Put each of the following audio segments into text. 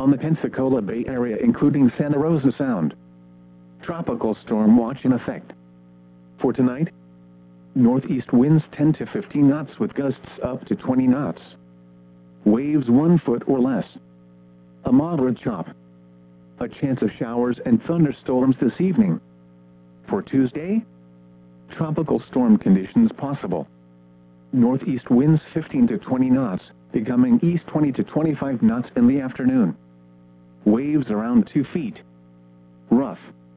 on the Pensacola Bay Area including Santa Rosa Sound. Tropical storm watch in effect. For tonight, northeast winds 10 to 15 knots with gusts up to 20 knots. Waves 1 foot or less. A moderate chop. A chance of showers and thunderstorms this evening. For Tuesday, tropical storm conditions possible. Northeast winds 15 to 20 knots, becoming east 20 to 25 knots in the afternoon. Waves around 2 feet. Rough.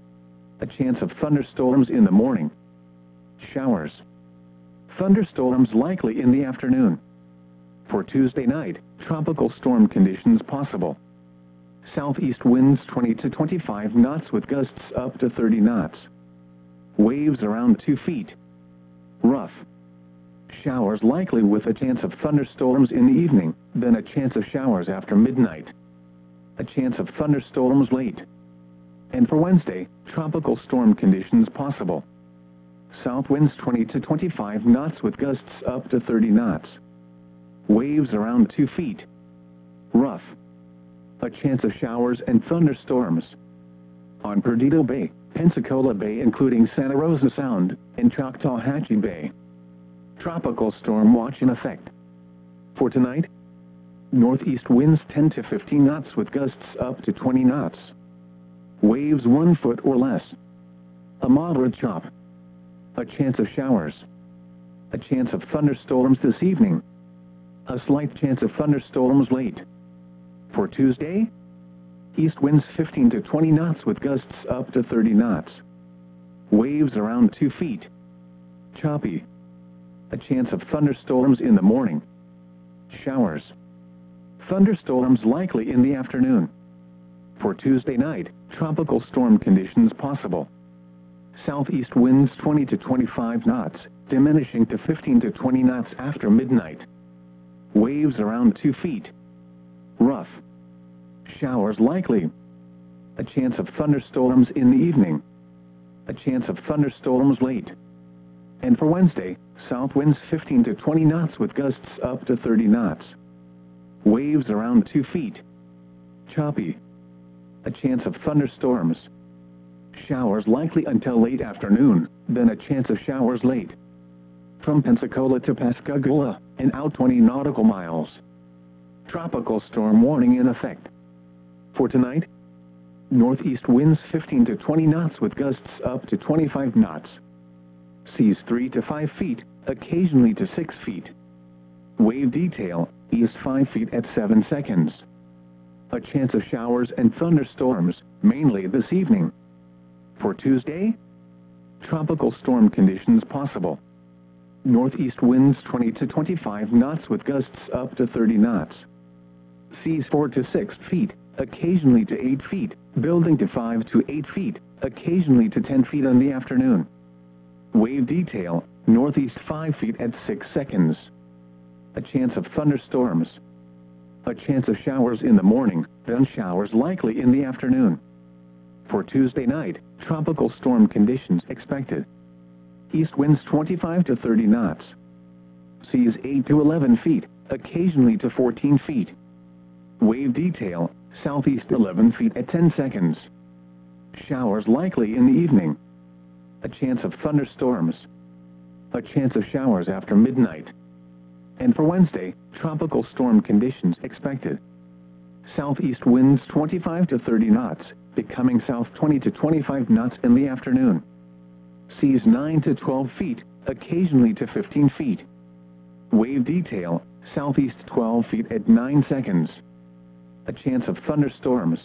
A chance of thunderstorms in the morning. Showers. Thunderstorms likely in the afternoon. For Tuesday night, tropical storm conditions possible. Southeast winds 20 to 25 knots with gusts up to 30 knots. Waves around 2 feet. Rough. Showers likely with a chance of thunderstorms in the evening, then a chance of showers after midnight. A chance of thunderstorms late. And for Wednesday, tropical storm conditions possible. South winds 20 to 25 knots with gusts up to 30 knots. Waves around 2 feet. Rough. A chance of showers and thunderstorms. On Perdido Bay, Pensacola Bay including Santa Rosa Sound, and Choctawhatchee Bay. Tropical storm watch in effect. For tonight, northeast winds 10 to 15 knots with gusts up to 20 knots. Waves 1 foot or less. A moderate chop. A chance of showers. A chance of thunderstorms this evening. A slight chance of thunderstorms late. For Tuesday, east winds 15 to 20 knots with gusts up to 30 knots. Waves around 2 feet. Choppy. A chance of thunderstorms in the morning. Showers. Thunderstorms likely in the afternoon. For Tuesday night, tropical storm conditions possible. Southeast winds 20 to 25 knots, diminishing to 15 to 20 knots after midnight. Waves around 2 feet. Rough. Showers likely. A chance of thunderstorms in the evening. A chance of thunderstorms late. And for Wednesday, south winds 15 to 20 knots with gusts up to 30 knots. Waves around 2 feet. Choppy. A chance of thunderstorms. Showers likely until late afternoon, then a chance of showers late. From Pensacola to Pascagoula, and out 20 nautical miles. Tropical storm warning in effect. For tonight, northeast winds 15 to 20 knots with gusts up to 25 knots. Seas 3 to 5 feet, occasionally to 6 feet. Wave detail, east 5 feet at 7 seconds. A chance of showers and thunderstorms, mainly this evening. For Tuesday, tropical storm conditions possible. Northeast winds 20 to 25 knots with gusts up to 30 knots. Seas 4 to 6 feet, occasionally to 8 feet, building to 5 to 8 feet, occasionally to 10 feet in the afternoon. Wave detail, northeast 5 feet at 6 seconds. A chance of thunderstorms. A chance of showers in the morning, then showers likely in the afternoon. For Tuesday night, tropical storm conditions expected. East winds 25 to 30 knots. Seas 8 to 11 feet, occasionally to 14 feet. Wave detail, southeast 11 feet at 10 seconds. Showers likely in the evening. A chance of thunderstorms. A chance of showers after midnight. And for Wednesday, tropical storm conditions expected. Southeast winds 25 to 30 knots, becoming south 20 to 25 knots in the afternoon. Seas 9 to 12 feet, occasionally to 15 feet. Wave detail, southeast 12 feet at 9 seconds. A chance of thunderstorms.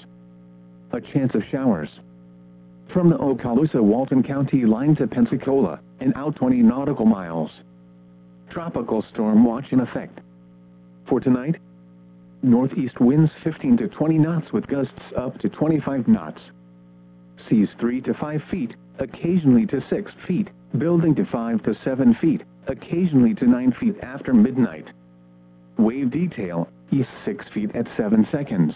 A chance of showers. From the Okaloosa-Walton County line to Pensacola, and out 20 nautical miles. Tropical storm watch in effect. For tonight, northeast winds 15 to 20 knots with gusts up to 25 knots. Seas 3 to 5 feet, occasionally to 6 feet, building to 5 to 7 feet, occasionally to 9 feet after midnight. Wave detail, east 6 feet at 7 seconds.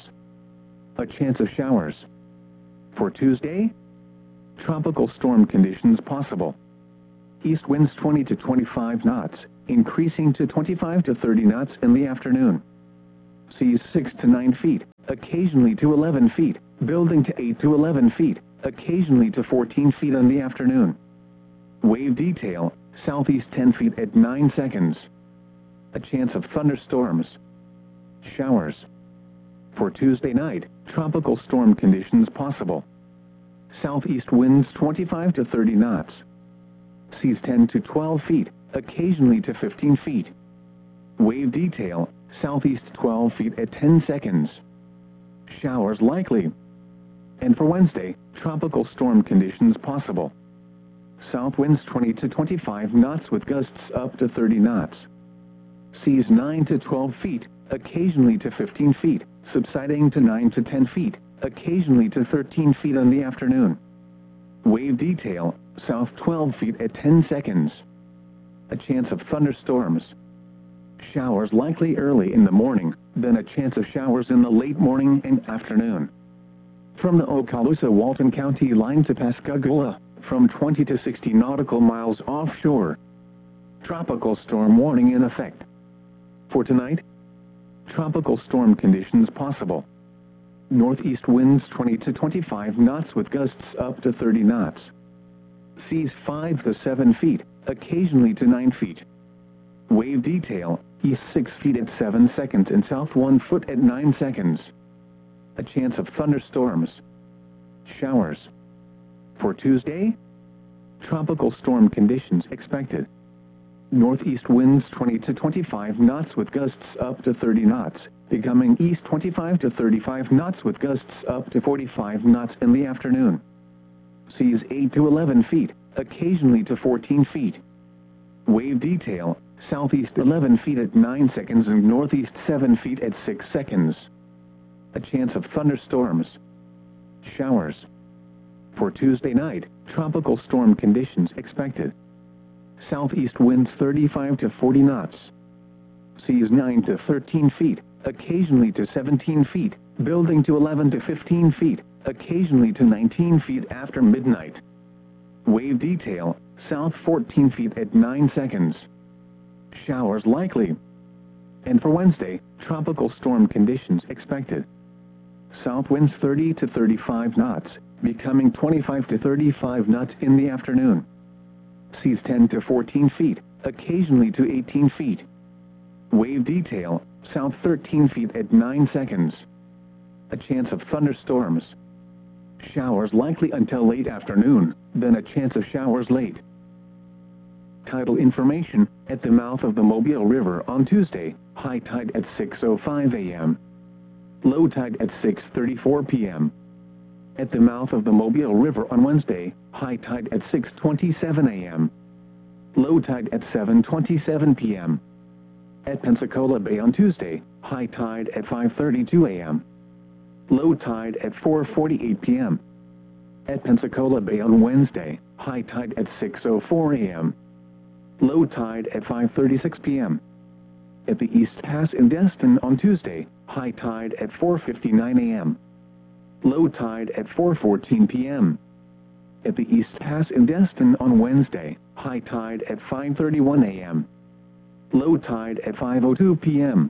A chance of showers. For Tuesday, tropical storm conditions possible. East winds 20 to 25 knots, increasing to 25 to 30 knots in the afternoon. Seas 6 to 9 feet, occasionally to 11 feet, building to 8 to 11 feet, occasionally to 14 feet in the afternoon. Wave detail, southeast 10 feet at 9 seconds. A chance of thunderstorms. Showers. For Tuesday night, tropical storm conditions possible. Southeast winds 25 to 30 knots. Seas 10 to 12 feet, occasionally to 15 feet. Wave detail, southeast 12 feet at 10 seconds. Showers likely. And for Wednesday, tropical storm conditions possible. South winds 20 to 25 knots with gusts up to 30 knots. Seas 9 to 12 feet, occasionally to 15 feet, subsiding to 9 to 10 feet, occasionally to 13 feet in the afternoon. Wave detail, south 12 feet at 10 seconds. A chance of thunderstorms. Showers likely early in the morning, then a chance of showers in the late morning and afternoon. From the Okaloosa-Walton County line to Pascagoula, from 20 to 60 nautical miles offshore. Tropical storm warning in effect. For tonight, tropical storm conditions possible. Northeast winds 20 to 25 knots with gusts up to 30 knots. Seas 5 to 7 feet, occasionally to 9 feet. Wave detail, east 6 feet at 7 seconds and south 1 foot at 9 seconds. A chance of thunderstorms. Showers. For Tuesday, tropical storm conditions expected. Northeast winds 20 to 25 knots with gusts up to 30 knots, becoming east 25 to 35 knots with gusts up to 45 knots in the afternoon. Seas 8 to 11 feet, occasionally to 14 feet. Wave detail, southeast 11 feet at 9 seconds and northeast 7 feet at 6 seconds. A chance of thunderstorms. Showers. For Tuesday night, tropical storm conditions expected. Southeast winds 35 to 40 knots. Seas 9 to 13 feet, occasionally to 17 feet, building to 11 to 15 feet, occasionally to 19 feet after midnight. Wave detail, south 14 feet at 9 seconds. Showers likely. And for Wednesday, tropical storm conditions expected. South winds 30 to 35 knots, becoming 25 to 35 knots in the afternoon. Seas 10 to 14 feet, occasionally to 18 feet. Wave detail, south 13 feet at 9 seconds. A chance of thunderstorms. Showers likely until late afternoon, then a chance of showers late. Tidal information, at the mouth of the Mobile River on Tuesday, high tide at 6:05 a.m. Low tide at 6:34 p.m. At the mouth of the Mobile River on Wednesday, high tide at 6:27 a.m. Low tide at 7:27 p.m. At Pensacola Bay on Tuesday, high tide at 5:32 a.m. Low tide at 4:48 p.m. At Pensacola Bay on Wednesday, high tide at 6:04 a.m. Low tide at 5:36 p.m. At the East Pass in Destin on Tuesday, high tide at 4:59 a.m. Low tide at 4:14 p.m. At the East Pass in Destin on Wednesday, high tide at 5:31 a.m. Low tide at 5:02 p.m.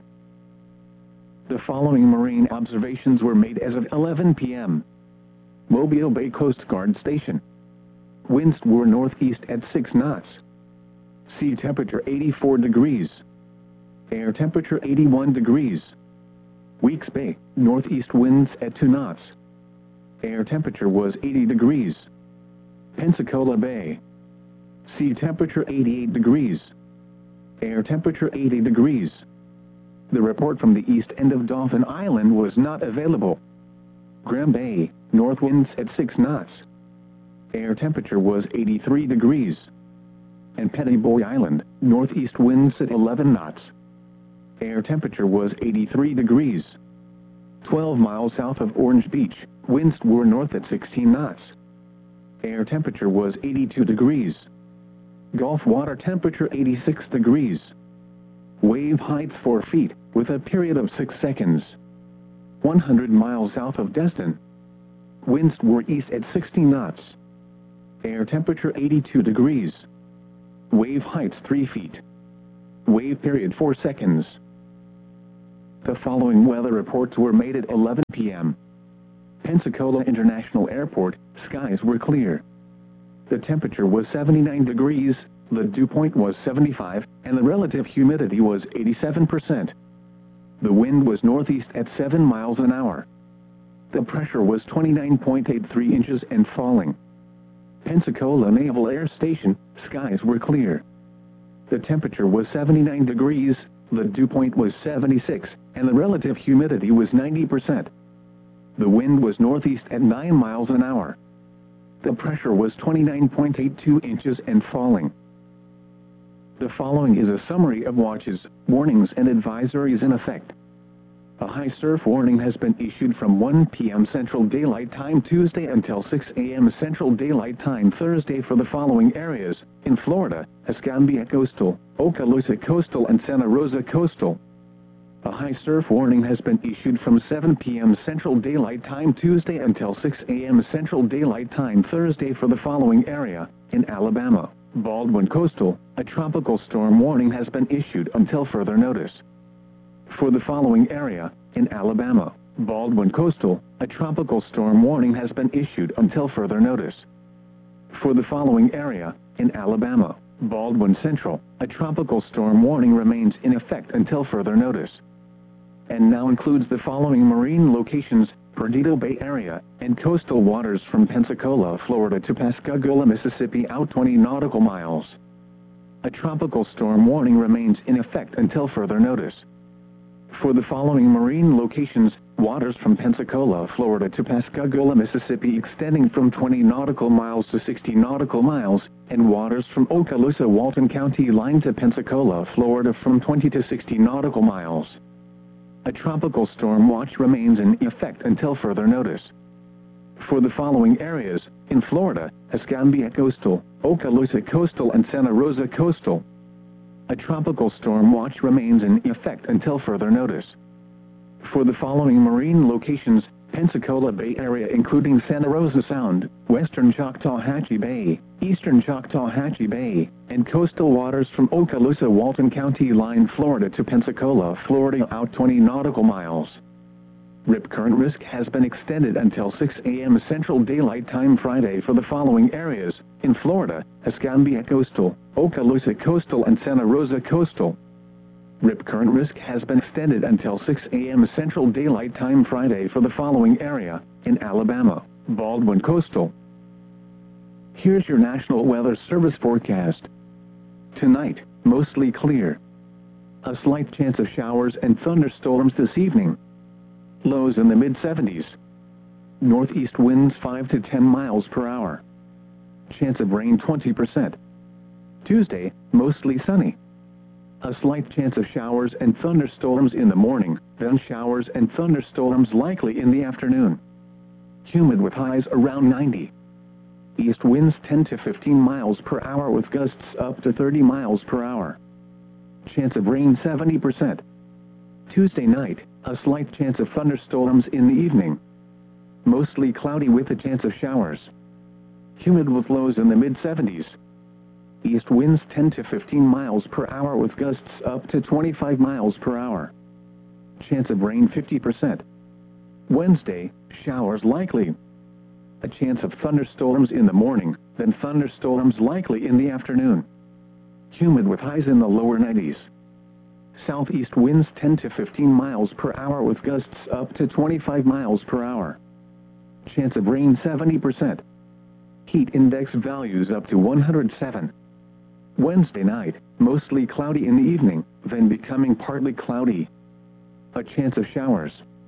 The following marine observations were made as of 11 p.m. Mobile Bay Coast Guard Station. Winds were northeast at 6 knots. Sea temperature 84 degrees. Air temperature 81 degrees. Weeks Bay, northeast winds at 2 knots. Air temperature was 80 degrees. Pensacola Bay. Sea temperature 88 degrees. Air temperature 80 degrees. The report from the east end of Dauphin Island was not available. Graham Bay, north winds at 6 knots. Air temperature was 83 degrees. And Petty Boy Island, northeast winds at 11 knots. Air temperature was 83 degrees. 12 miles south of Orange Beach, winds were north at 16 knots. Air temperature was 82 degrees. Gulf water temperature 86 degrees. Wave heights 4 feet, with a period of 6 seconds. 100 miles south of Destin. Winds were east at 60 knots. Air temperature 82 degrees. Wave heights 3 feet. Wave period 4 seconds. The following weather reports were made at 11 p.m. Pensacola International Airport, skies were clear. The temperature was 79 degrees, the dew point was 75, and the relative humidity was 87%. The wind was northeast at 7 miles an hour. The pressure was 29.83 inches and falling. Pensacola Naval Air Station, skies were clear. The temperature was 79 degrees, the dew point was 76, and the relative humidity was 90%. The wind was northeast at 9 miles an hour. The pressure was 29.82 inches and falling. The following is a summary of watches, warnings and advisories in effect. A high surf warning has been issued from 1 p.m. Central Daylight Time Tuesday until 6 a.m. Central Daylight Time Thursday for the following areas: in Florida, Escambia Coastal, Okaloosa Coastal and Santa Rosa Coastal. A high surf warning has been issued from 7 p.m. Central Daylight Time Tuesday until 6 a.m. Central Daylight Time Thursday for the following area: in Alabama, Baldwin Coastal, a tropical storm warning has been issued until further notice. For the following area, in Alabama, Baldwin Coastal, a tropical storm warning has been issued until further notice. For the following area, in Alabama, Baldwin Central, a tropical storm warning remains in effect until further notice. And now includes the following marine locations: Perdido Bay Area, and coastal waters from Pensacola, Florida to Pascagoula, Mississippi out 20 nautical miles. A tropical storm warning remains in effect until further notice. For the following marine locations: waters from Pensacola, Florida to Pascagoula, Mississippi extending from 20 nautical miles to 60 nautical miles, and waters from Okaloosa, Walton County line to Pensacola, Florida from 20 to 60 nautical miles. A tropical storm watch remains in effect until further notice. For the following areas: in Florida, Escambia Coastal, Okaloosa Coastal and Santa Rosa Coastal. A tropical storm watch remains in effect until further notice. For the following marine locations: Pensacola Bay Area including Santa Rosa Sound, western Choctawhatchee Bay, eastern Choctawhatchee Bay, and coastal waters from Okaloosa, Walton County line, Florida to Pensacola, Florida out 20 nautical miles. Rip current risk has been extended until 6 a.m. Central Daylight Time Friday for the following areas: in Florida, Escambia Coastal, Okaloosa Coastal and Santa Rosa Coastal. Rip current risk has been extended until 6 a.m. Central Daylight Time Friday for the following area: in Alabama, Baldwin Coastal. Here's your National Weather Service forecast. Tonight, mostly clear. A slight chance of showers and thunderstorms this evening. Lows in the mid-70s. Northeast winds 5 to 10 miles per hour. Chance of rain 20%. Tuesday, mostly sunny. A slight chance of showers and thunderstorms in the morning, then showers and thunderstorms likely in the afternoon. Humid with highs around 90. East winds 10 to 15 miles per hour with gusts up to 30 miles per hour. Chance of rain 70%. Tuesday night, a slight chance of thunderstorms in the evening. Mostly cloudy with a chance of showers. Humid with lows in the mid-70s. East winds 10 to 15 miles per hour with gusts up to 25 miles per hour. Chance of rain 50%. Wednesday, showers likely. A chance of thunderstorms in the morning, then thunderstorms likely in the afternoon. Humid with highs in the lower 90s. Southeast winds 10 to 15 miles per hour with gusts up to 25 miles per hour. Chance of rain 70%. Heat index values up to 107. Wednesday night, mostly cloudy in the evening, then becoming partly cloudy. A chance of showers.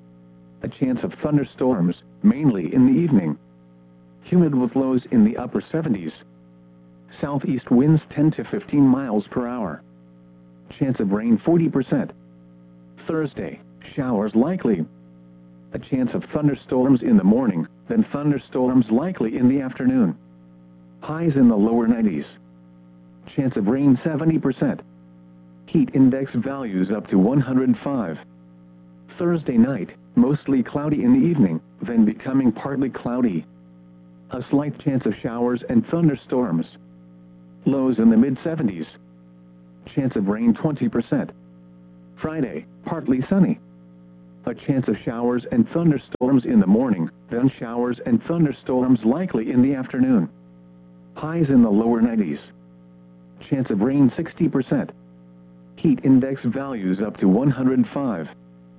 A chance of thunderstorms, mainly in the evening. Humid with lows in the upper 70s. Southeast winds 10 to 15 miles per hour. Chance of rain 40%. Thursday, showers likely. A chance of thunderstorms in the morning, then thunderstorms likely in the afternoon. Highs in the lower 90s. Chance of rain 70%. Heat index values up to 105. Thursday night, mostly cloudy in the evening, then becoming partly cloudy. A slight chance of showers and thunderstorms. Lows in the mid-70s. Chance of rain 20%. Friday, partly sunny. A chance of showers and thunderstorms in the morning, then showers and thunderstorms likely in the afternoon. Highs in the lower 90s. Chance of rain 60%. Heat index values up to 105.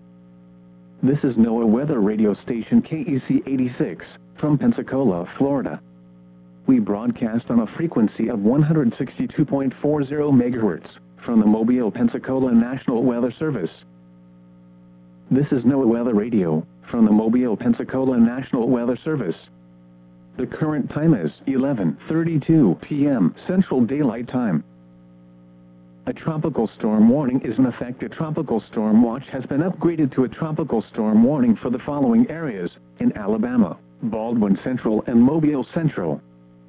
This is NOAA weather radio station KEC 86, from Pensacola, Florida. We broadcast on a frequency of 162.40 MHz, from the Mobile, Pensacola National Weather Service. This is NOAA weather radio, from the Mobile, Pensacola National Weather Service. The current time is 11:32 p.m. Central Daylight Time. A tropical storm warning is in effect. A tropical storm watch has been upgraded to a tropical storm warning for the following areas, in Alabama, Baldwin Central and Mobile Central.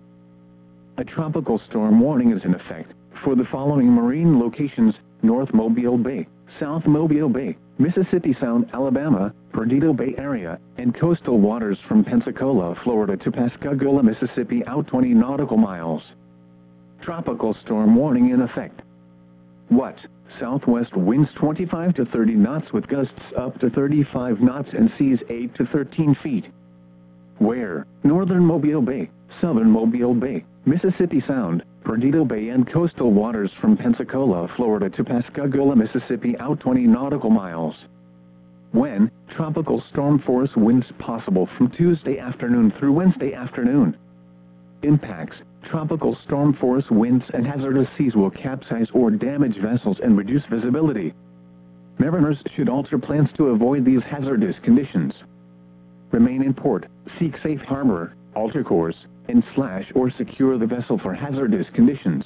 A tropical storm warning is in effect for the following marine locations: North Mobile Bay, South Mobile Bay, Mississippi Sound, Alabama, Perdido Bay area, and coastal waters from Pensacola, Florida to Pascagoula, Mississippi out 20 nautical miles. Tropical storm warning in effect. What? Southwest winds 25 to 30 knots with gusts up to 35 knots and seas 8 to 13 feet. Where? Northern Mobile Bay, Southern Mobile Bay, Mississippi Sound, Perdido Bay and coastal waters from Pensacola, Florida to Pascagoula, Mississippi out 20 nautical miles. When? Tropical storm force winds possible from Tuesday afternoon through Wednesday afternoon. Impacts: tropical storm force winds and hazardous seas will capsize or damage vessels and reduce visibility. Mariners should alter plans to avoid these hazardous conditions. Remain in port, seek safe harbor, alter course, and or secure the vessel for hazardous conditions.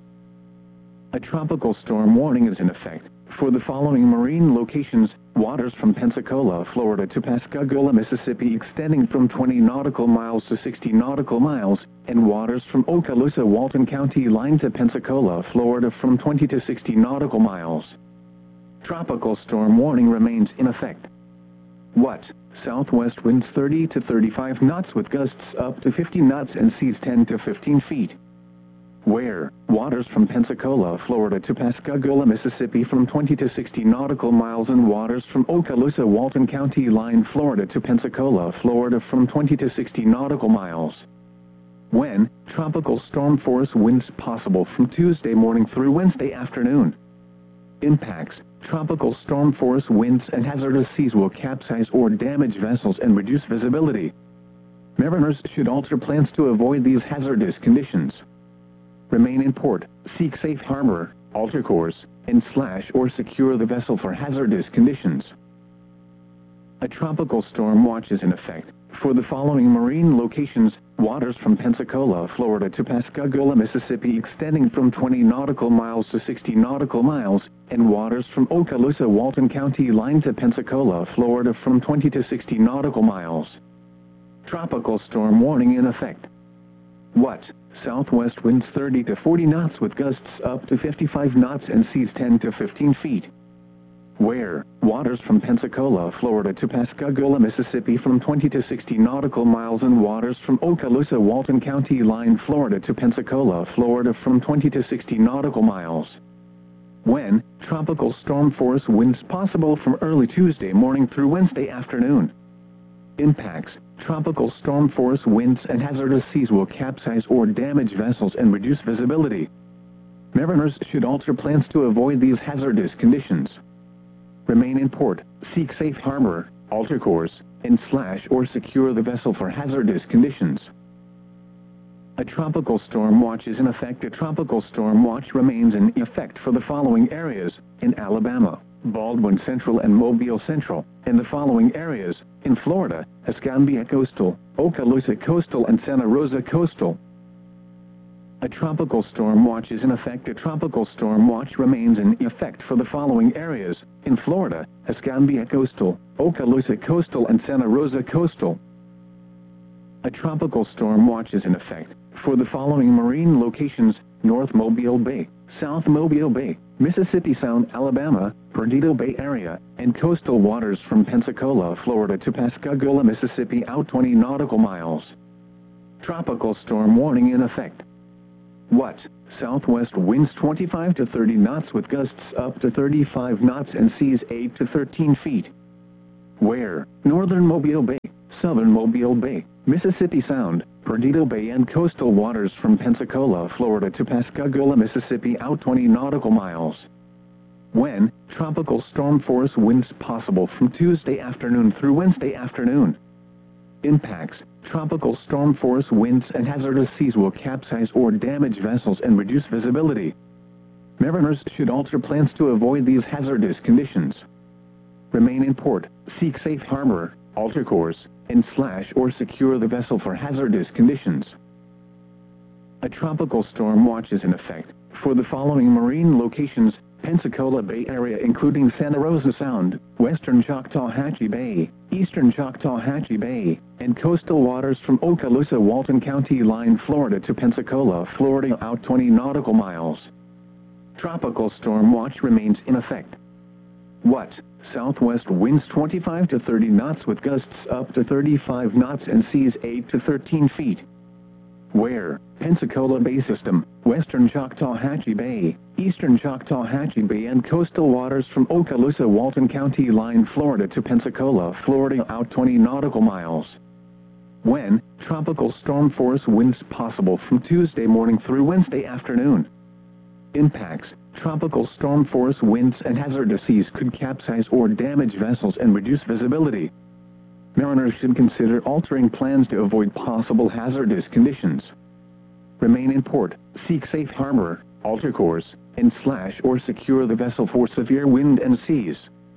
A tropical storm warning is in effect for the following marine locations: waters from Pensacola, Florida to Pascagoula, Mississippi extending from 20 nautical miles to 60 nautical miles, and waters from Okaloosa, Walton County line to Pensacola, Florida from 20 to 60 nautical miles. Tropical storm warning remains in effect. What? Southwest winds 30 to 35 knots with gusts up to 50 knots and seas 10 to 15 feet. Where? Waters from Pensacola, Florida to Pascagoula, Mississippi from 20 to 60 nautical miles and waters from Okaloosa, Walton County line, Florida to Pensacola, Florida from 20 to 60 nautical miles. When? Tropical storm force winds possible from Tuesday morning through Wednesday afternoon. Impacts: tropical storm force winds and hazardous seas will capsize or damage vessels and reduce visibility. Mariners should alter plans to avoid these hazardous conditions. Remain in port, seek safe harbor, alter course, and or secure the vessel for hazardous conditions. A tropical storm watch is in effect for the following marine locations: waters from Pensacola, Florida to Pascagoula, Mississippi extending from 20 nautical miles to 60 nautical miles, and waters from Okaloosa, Walton County line to Pensacola, Florida from 20 to 60 nautical miles. Tropical storm warning in effect. What? Southwest winds 30 to 40 knots with gusts up to 55 knots and seas 10 to 15 feet. Where? Waters from Pensacola, Florida to Pascagoula, Mississippi from 20 to 60 nautical miles and waters from Okaloosa, Walton County line, Florida to Pensacola, Florida from 20 to 60 nautical miles. When? Tropical storm force winds possible from early Tuesday morning through Wednesday afternoon. Impacts: tropical storm force winds and hazardous seas will capsize or damage vessels and reduce visibility. Mariners should alter plans to avoid these hazardous conditions. Remain in port, seek safe harbor, alter course, and or secure the vessel for hazardous conditions. A tropical storm watch is in effect. A tropical storm watch remains in effect for the following areas: in Alabama, Baldwin Central and Mobile Central, and the following areas: in Florida, Escambia Coastal, Okaloosa Coastal and Santa Rosa Coastal. A tropical storm watch is in effect. A tropical storm watch remains in effect for the following areas: in Florida, Escambia Coastal, Okaloosa Coastal and Santa Rosa Coastal. A tropical storm watch is in effect for the following marine locations: North Mobile Bay, South Mobile Bay, Mississippi Sound, Alabama, Perdido Bay area, and coastal waters from Pensacola, Florida to Pascagoula, Mississippi out 20 nautical miles. Tropical storm warning in effect. What? Southwest winds 25 to 30 knots with gusts up to 35 knots and seas 8 to 13 feet. where northern Mobile Bay, southern Mobile Bay, Mississippi Sound, Perdido Bay and coastal waters from Pensacola, Florida to Pascagoula, Mississippi out 20 nautical miles. When tropical storm force winds possible from Tuesday afternoon through Wednesday afternoon. Impacts: tropical storm force winds and hazardous seas will capsize or damage vessels and reduce visibility. Mariners should alter plans to avoid these hazardous conditions. Remain in port, seek safe harbor, alter course, and or secure the vessel for hazardous conditions. A tropical storm watch is in effect for the following marine locations: Pensacola Bay area including Santa Rosa Sound, western Choctawhatchee Bay, eastern Choctawhatchee Bay, and coastal waters from Okaloosa-Walton County line, Florida to Pensacola, Florida out 20 nautical miles. Tropical storm watch remains in effect. What? Southwest winds 25 to 30 knots with gusts up to 35 knots and seas 8 to 13 feet. Where? Pensacola Bay System, western Choctawhatchee Bay, eastern Choctawhatchee Bay and coastal waters from Okaloosa-Walton County line, Florida to Pensacola, Florida out 20 nautical miles. When? Tropical storm force winds possible from Tuesday morning through Wednesday afternoon. Impacts: tropical storm force winds and hazardous seas could capsize or damage vessels and reduce visibility. Mariners should consider altering plans to avoid possible hazardous conditions. Remain in port, seek safe harbor, alter course, and or secure the vessel for severe wind and seas.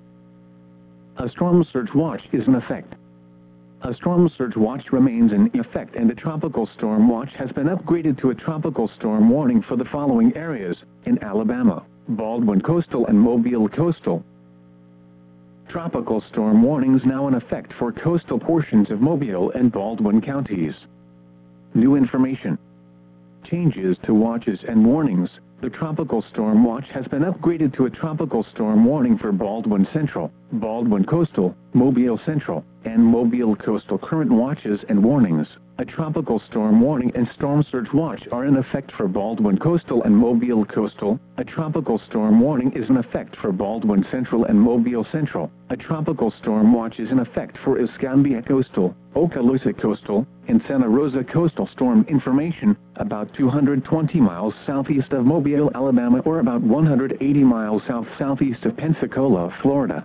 A storm surge watch is in effect. A storm surge watch remains in effect and a tropical storm watch has been upgraded to a tropical storm warning for the following areas: in Alabama, Baldwin Coastal and Mobile Coastal. Tropical storm warnings now in effect for coastal portions of Mobile and Baldwin counties. New information. Changes to watches and warnings. The tropical storm watch has been upgraded to a tropical storm warning for Baldwin Central, Baldwin Coastal, Mobile Central, and Mobile Coastal. Current watches and warnings, a tropical storm warning and storm surge watch are in effect for Baldwin Coastal and Mobile Coastal. A tropical storm warning is in effect for Baldwin Central and Mobile Central. A tropical storm watch is in effect for Escambia Coastal, Okaloosa Coastal, and Santa Rosa Coastal. Storm information: about 220 miles southeast of Mobile, Alabama, or about 180 miles south-southeast of Pensacola, Florida.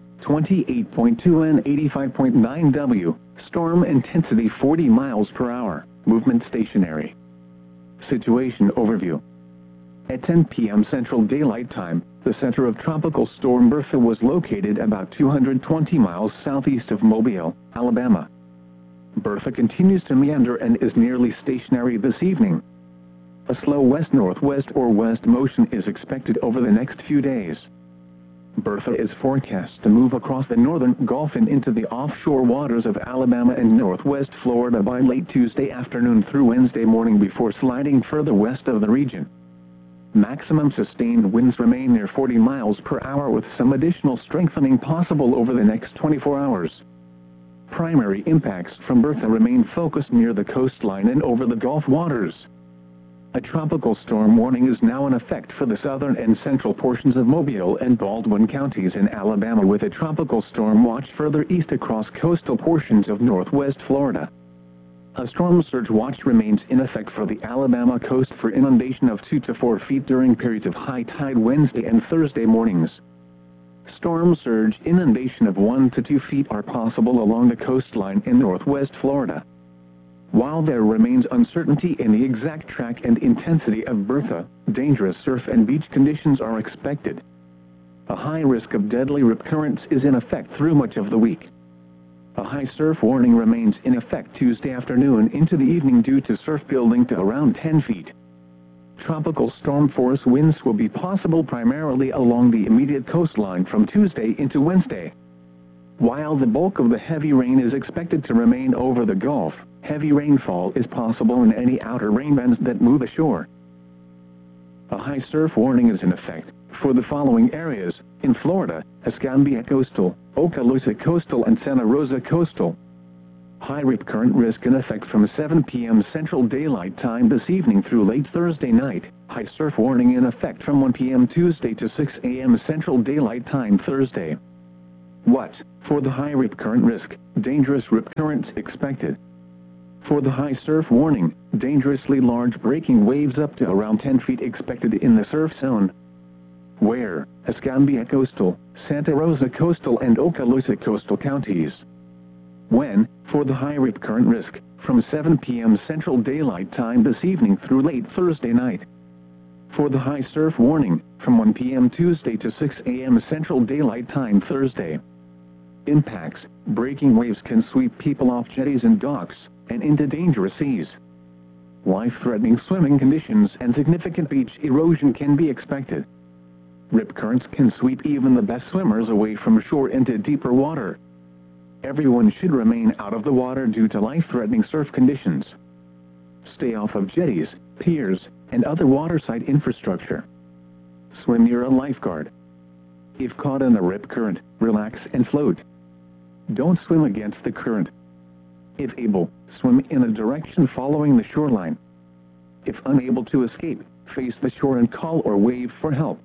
28.2 and 85.9 W. Storm intensity 40 miles per hour. Movement stationary. Situation overview. At 10 p.m. Central Daylight Time, the center of Tropical Storm Bertha was located about 220 miles southeast of Mobile, Alabama. Bertha continues to meander and is nearly stationary this evening. A slow west-northwest or west motion is expected over the next few days. Bertha is forecast to move across the northern Gulf and into the offshore waters of Alabama and northwest Florida by late Tuesday afternoon through Wednesday morning before sliding further west of the region. Maximum sustained winds remain near 40 miles per hour with some additional strengthening possible over the next 24 hours. Primary impacts from Bertha remain focused near the coastline and over the Gulf waters. A tropical storm warning is now in effect for the southern and central portions of Mobile and Baldwin counties in Alabama, with a tropical storm watch further east across coastal portions of northwest Florida. A storm surge watch remains in effect for the Alabama coast for inundation of 2 to 4 feet during periods of high tide Wednesday and Thursday mornings. Storm surge inundation of 1 to 2 feet are possible along the coastline in northwest Florida. While there remains uncertainty in the exact track and intensity of Bertha, dangerous surf and beach conditions are expected. A high risk of deadly rip currents is in effect through much of the week. A high surf warning remains in effect Tuesday afternoon into the evening due to surf building to around 10 feet. Tropical storm force winds will be possible primarily along the immediate coastline from Tuesday into Wednesday. While the bulk of the heavy rain is expected to remain over the Gulf, heavy rainfall is possible in any outer rain bands that move ashore. A high surf warning is in effect for the following areas: in Florida, Escambia Coastal, Okaloosa Coastal and Santa Rosa Coastal. High rip current risk in effect from 7 p.m. Central Daylight Time this evening through late Thursday night. High surf warning in effect from 1 p.m. Tuesday to 6 a.m. Central Daylight Time Thursday. What? For the high rip current risk, dangerous rip currents expected. For the high surf warning, dangerously large breaking waves up to around 10 feet expected in the surf zone. Where? Escambia Coastal, Santa Rosa Coastal and Okaloosa Coastal counties. When? For the high rip current risk, from 7 p.m. Central Daylight Time this evening through late Thursday night. For the high surf warning, from 1 p.m. Tuesday to 6 a.m. Central Daylight Time Thursday. Impacts: breaking waves can sweep people off jetties and docks, and into dangerous seas. Life-threatening swimming conditions and significant beach erosion can be expected. Rip currents can sweep even the best swimmers away from shore into deeper water. Everyone should remain out of the water due to life-threatening surf conditions. Stay off of jetties, piers, and other waterside infrastructure. Swim near a lifeguard. If caught in a rip current, relax and float. Don't swim against the current. If able, swim in a direction following the shoreline. If unable to escape, face the shore and call or wave for help.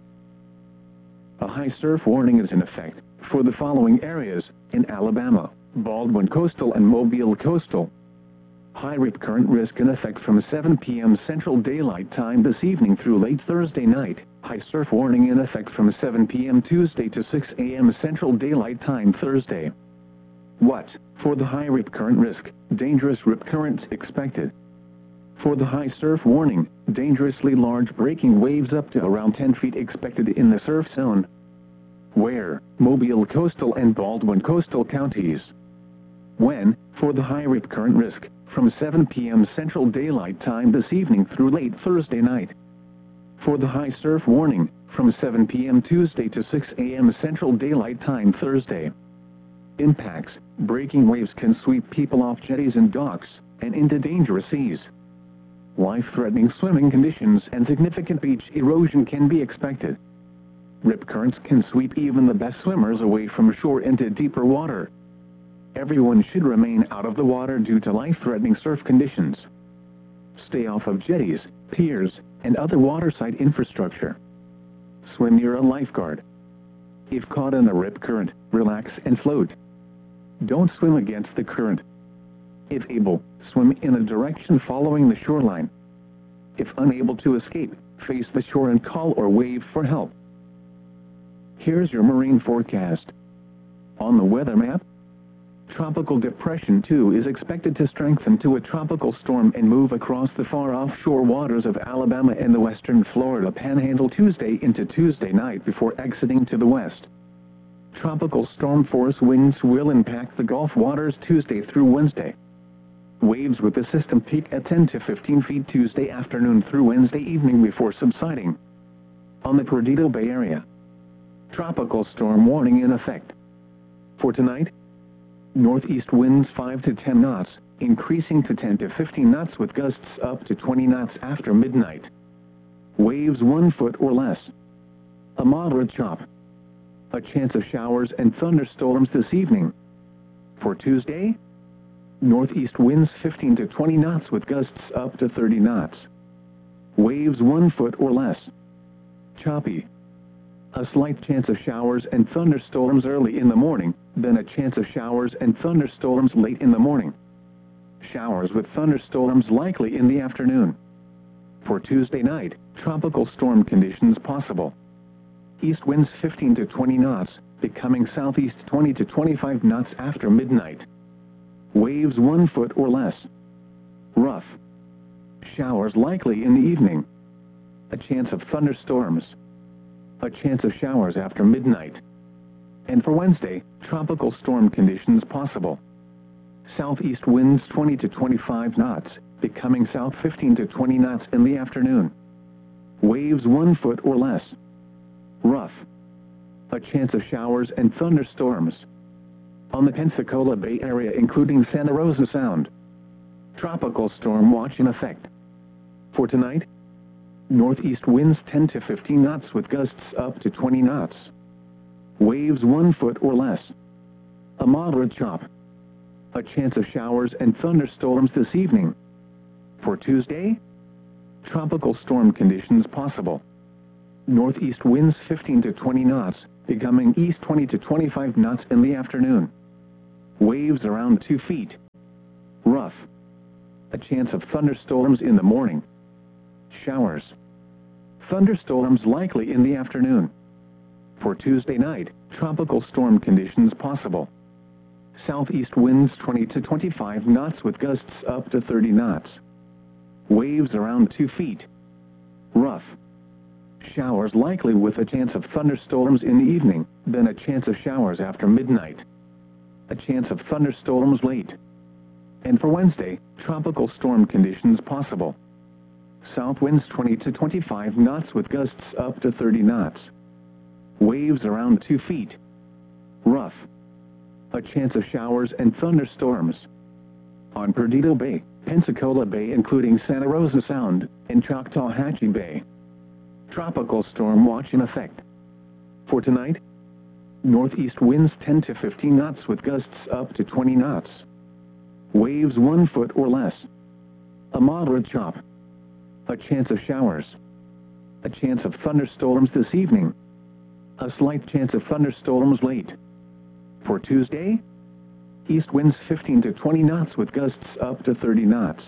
A high surf warning is in effect for the following areas in Alabama: Baldwin Coastal and Mobile Coastal. High rip current risk in effect from 7 p.m. Central Daylight Time this evening through late Thursday night. High surf warning in effect from 7 p.m. Tuesday to 6 a.m. Central Daylight Time Thursday. What? For the high rip current risk, dangerous rip currents expected. For the high surf warning, dangerously large breaking waves up to around 10 feet expected in the surf zone. Where? Mobile Coastal and Baldwin Coastal counties. When? For the high rip current risk, from 7 p.m. Central Daylight Time this evening through late Thursday night. For the high surf warning, from 7 p.m. Tuesday to 6 a.m. Central Daylight Time Thursday. Impacts: breaking waves can sweep people off jetties and docks, and into dangerous seas. Life-threatening swimming conditions and significant beach erosion can be expected. Rip currents can sweep even the best swimmers away from shore into deeper water. Everyone should remain out of the water due to life-threatening surf conditions. Stay off of jetties, piers, and other waterside infrastructure. Swim near a lifeguard. If caught in a rip current, relax and float. Don't swim against the current. If able, swim in a direction following the shoreline. If unable to escape, face the shore and call or wave for help. Here's your marine forecast. On the weather map, Tropical Depression 2 is expected to strengthen to a tropical storm and move across the far offshore waters of Alabama and the western Florida Panhandle Tuesday into Tuesday night before exiting to the west. Tropical storm force winds will impact the Gulf waters Tuesday through Wednesday. Waves with the system peak at 10 to 15 feet Tuesday afternoon through Wednesday evening before subsiding. On the Perdido Bay Area, tropical storm warning in effect. For tonight, northeast winds 5 to 10 knots, increasing to 10 to 15 knots with gusts up to 20 knots after midnight. Waves 1 foot or less. A moderate chop. A chance of showers and thunderstorms this evening. For Tuesday, northeast winds 15 to 20 knots with gusts up to 30 knots. Waves 1 foot or less. Choppy. A slight chance of showers and thunderstorms early in the morning, then a chance of showers and thunderstorms late in the morning. Showers with thunderstorms likely in the afternoon. For Tuesday night, tropical storm conditions possible. East winds 15 to 20 knots, becoming southeast 20 to 25 knots after midnight. Waves 1 foot or less. Rough. Showers likely in the evening. A chance of thunderstorms. A chance of showers after midnight. And for Wednesday, tropical storm conditions possible. Southeast winds 20 to 25 knots, becoming south 15 to 20 knots in the afternoon. Waves 1 foot or less. Rough. A chance of showers and thunderstorms. On the Pensacola Bay Area including Santa Rosa Sound. Tropical storm watch in effect. For tonight, northeast winds 10 to 15 knots with gusts up to 20 knots. Waves 1 foot or less. A moderate chop. A chance of showers and thunderstorms this evening. For Tuesday, tropical storm conditions possible. Northeast winds 15 to 20 knots, becoming east 20 to 25 knots in the afternoon. Waves around 2 feet. Rough. A chance of thunderstorms in the morning. Showers. Thunderstorms likely in the afternoon. For Tuesday night, tropical storm conditions possible. Southeast winds 20 to 25 knots with gusts up to 30 knots. Waves around 2 feet. Rough. Showers likely with a chance of thunderstorms in the evening, then a chance of showers after midnight. A chance of thunderstorms late. And for Wednesday, tropical storm conditions possible. South winds 20 to 25 knots with gusts up to 30 knots. Waves around 2 feet. Rough. A chance of showers and thunderstorms. On Perdido Bay, Pensacola Bay including Santa Rosa Sound, and Choctawhatchee Bay. Tropical storm watch in effect. For tonight, northeast winds 10 to 15 knots with gusts up to 20 knots. Waves 1 foot or less. A moderate chop. A chance of showers. A chance of thunderstorms this evening. A slight chance of thunderstorms late. For Tuesday, east winds 15 to 20 knots with gusts up to 30 knots.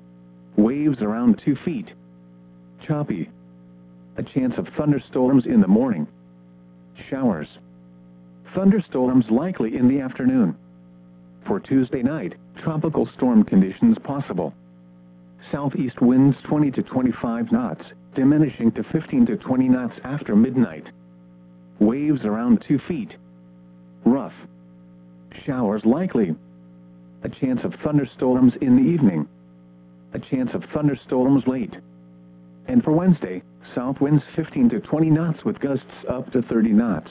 Waves around 2 feet. Choppy. A chance of thunderstorms in the morning. Showers. Thunderstorms likely in the afternoon. For Tuesday night, tropical storm conditions possible. Southeast winds 20 to 25 knots, diminishing to 15 to 20 knots after midnight. Waves around 2 feet. Rough. Showers likely. A chance of thunderstorms in the evening. A chance of thunderstorms late. And for Wednesday, south winds 15 to 20 knots with gusts up to 30 knots.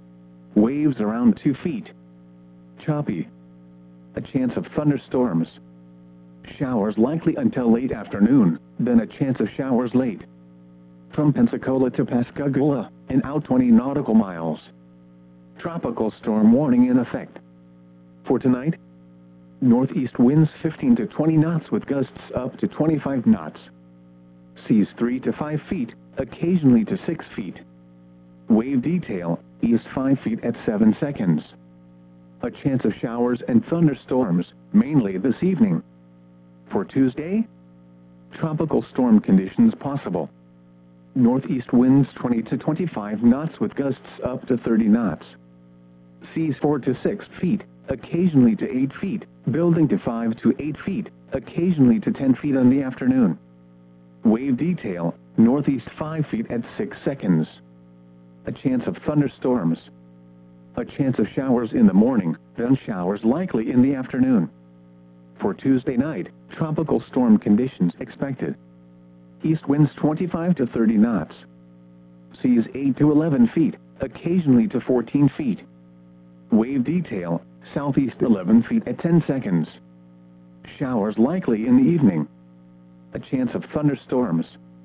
Waves around 2 feet. Choppy. A chance of thunderstorms. Showers likely until late afternoon, then a chance of showers late. From Pensacola to Pascagoula, and out 20 nautical miles. Tropical storm warning in effect. For tonight, northeast winds 15 to 20 knots with gusts up to 25 knots. Seas 3 to 5 feet, occasionally to 6 feet. Wave detail, east 5 feet at 7 seconds. A chance of showers and thunderstorms, mainly this evening. For Tuesday, tropical storm conditions possible. Northeast winds 20 to 25 knots with gusts up to 30 knots. Seas 4 to 6 feet, occasionally to 8 feet, building to 5 to 8 feet, occasionally to 10 feet in the afternoon. Wave detail, northeast 5 feet at 6 seconds. A chance of thunderstorms. A chance of showers in the morning, then showers likely in the afternoon. For Tuesday night, tropical storm conditions expected. East winds 25 to 30 knots. Seas 8 to 11 feet, occasionally to 14 feet. Wave detail, southeast 11 feet at 10 seconds. Showers likely in the evening. A chance of thunderstorms.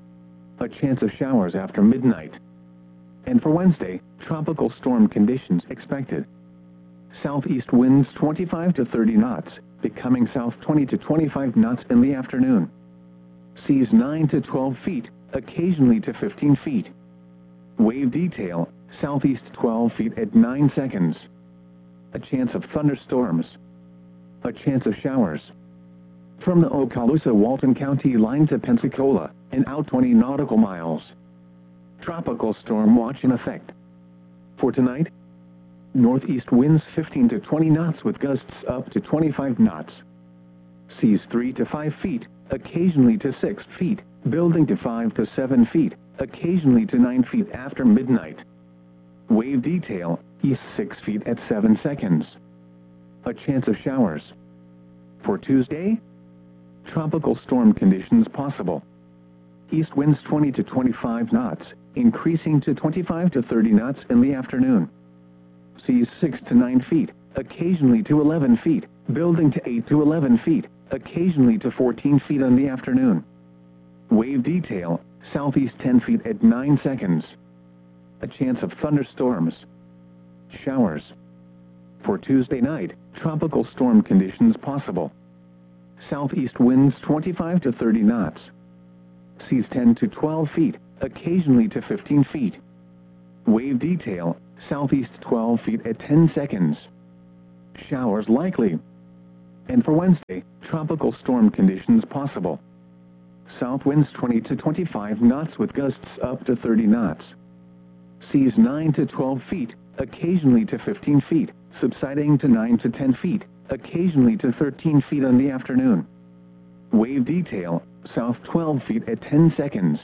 A chance of showers after midnight. And for Wednesday, tropical storm conditions expected. Southeast winds 25 to 30 knots, becoming south 20 to 25 knots in the afternoon. Seas 9 to 12 feet, occasionally to 15 feet. Wave detail, southeast 12 feet at 9 seconds. A chance of thunderstorms. A chance of showers. From the Okaloosa-Walton County line to Pensacola, and out 20 nautical miles. Tropical storm watch in effect. For tonight, northeast winds 15 to 20 knots with gusts up to 25 knots. Seas 3 to 5 feet, occasionally to 6 feet, building to 5 to 7 feet, occasionally to 9 feet after midnight. Wave detail, east 6 feet at 7 seconds. A chance of showers. For Tuesday, tropical storm conditions possible. East winds 20 to 25 knots, increasing to 25 to 30 knots in the afternoon. Seas 6 to 9 feet, occasionally to 11 feet, building to 8 to 11 feet, occasionally to 14 feet in the afternoon. Wave detail, southeast 10 feet at 9 seconds. A chance of thunderstorms. Showers. For Tuesday night, tropical storm conditions possible. Southeast winds 25 to 30 knots. Seas 10 to 12 feet, occasionally to 15 feet. Wave detail, southeast 12 feet at 10 seconds. Showers likely. And for Wednesday, tropical storm conditions possible. South winds 20 to 25 knots with gusts up to 30 knots. Seas 9 to 12 feet, occasionally to 15 feet, subsiding to 9 to 10 feet, occasionally to 13 feet in the afternoon. Wave detail, south 12 feet at 10 seconds.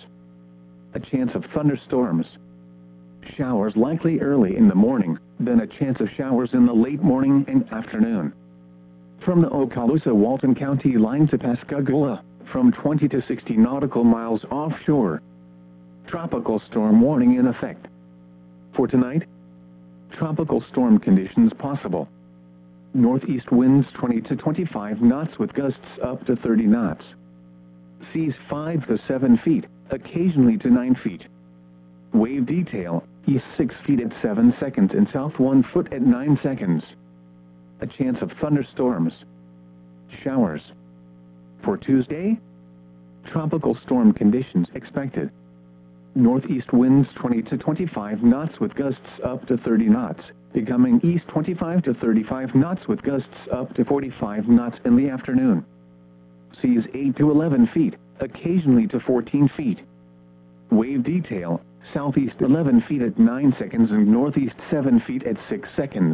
A chance of thunderstorms. Showers likely early in the morning, then a chance of showers in the late morning and afternoon. From the Okaloosa-Walton County line to Pascagoula, from 20 to 60 nautical miles offshore. Tropical storm warning in effect. For tonight, tropical storm conditions possible. Northeast winds 20 to 25 knots with gusts up to 30 knots. Seas 5 to 7 feet, occasionally to 9 feet. Wave detail, east 6 feet at 7 seconds and south 1 foot at 9 seconds. A chance of thunderstorms. Showers. For Tuesday, tropical storm conditions expected. Northeast winds 20 to 25 knots with gusts up to 30 knots, becoming east 25 to 35 knots with gusts up to 45 knots in the afternoon. Seas 8 to 11 feet, occasionally to 14 feet. Wave detail, southeast 11 feet at 9 seconds and northeast 7 feet at 6 seconds.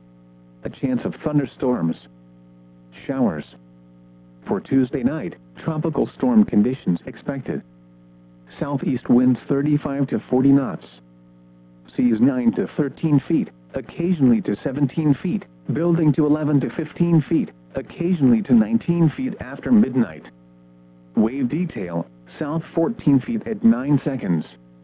A chance of thunderstorms. Showers. For Tuesday night, tropical storm conditions expected. Southeast winds 35 to 40 knots. Seas 9 to 13 feet, occasionally to 17 feet, building to 11 to 15 feet, occasionally to 19 feet after midnight. Wave detail, south 14 feet at 9 seconds.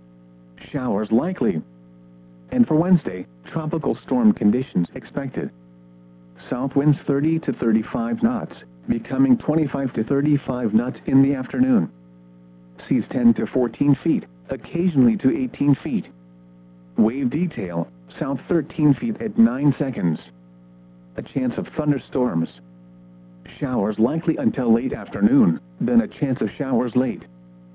Showers likely. And for Wednesday, tropical storm conditions expected. South winds 30 to 35 knots, becoming 25 to 35 knots in the afternoon. Seas 10 to 14 feet, occasionally to 18 feet. Wave detail, south 13 feet at 9 seconds. A chance of thunderstorms. Showers likely until late afternoon, then a chance of showers late.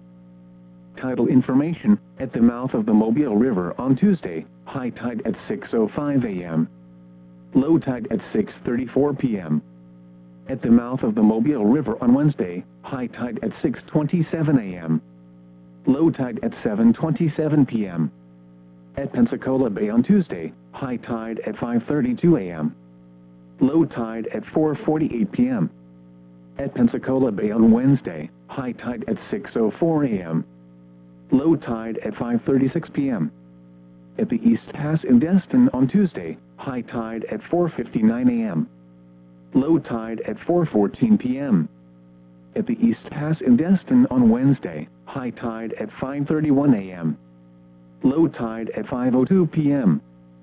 Tidal information, at the mouth of the Mobile River on Tuesday, high tide at 6:05 a.m. Low tide at 6:34 p.m. At the mouth of the Mobile River on Wednesday, high tide at 6:27 a.m. Low tide at 7:27 p.m. At Pensacola Bay on Tuesday, high tide at 5:32 a.m. Low tide at 4:48 p.m. At Pensacola Bay on Wednesday, high tide at 6:04 a.m. Low tide at 5:36 p.m. At the East Pass in Destin on Tuesday, high tide at 4:59 a.m. Low tide at 4:14 p.m. At the East Pass in Destin on Wednesday, high tide at 5:31 a.m. Low tide at 5:02 p.m.